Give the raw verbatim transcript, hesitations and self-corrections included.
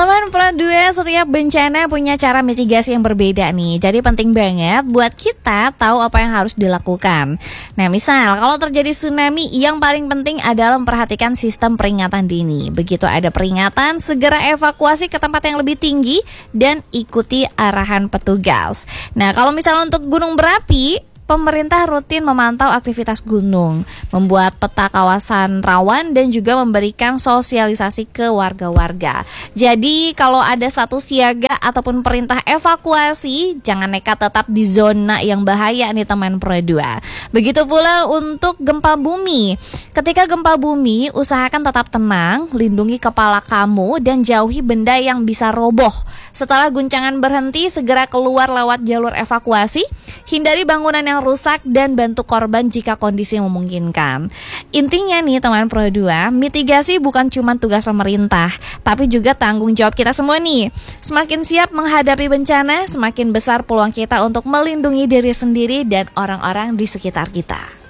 Teman Pro dua, setiap bencana punya cara mitigasi yang berbeda nih. Jadi penting banget buat kita tahu apa yang harus dilakukan. Nah, misal kalau terjadi tsunami, yang paling penting adalah memperhatikan sistem peringatan dini. Begitu ada peringatan, segera evakuasi ke tempat yang lebih tinggi dan ikuti arahan petugas. Nah, kalau misalnya untuk gunung berapi, pemerintah rutin memantau aktivitas gunung, membuat peta kawasan rawan dan juga memberikan sosialisasi ke warga-warga. Jadi kalau ada status siaga ataupun perintah evakuasi, jangan nekat tetap di zona yang bahaya nih teman Pro dua. Begitu pula untuk gempa bumi. Ketika gempa bumi, usahakan tetap tenang, lindungi kepala kamu dan jauhi benda yang bisa roboh. Setelah guncangan berhenti, segera keluar lewat jalur evakuasi. Hindari bangunan yang rusak dan bantu korban jika kondisi memungkinkan. Intinya nih teman Pro dua, mitigasi bukan cuma tugas pemerintah, tapi juga tanggung jawab kita semua nih. Semakin siap menghadapi bencana, semakin besar peluang kita untuk melindungi diri sendiri dan orang-orang di sekitar kita.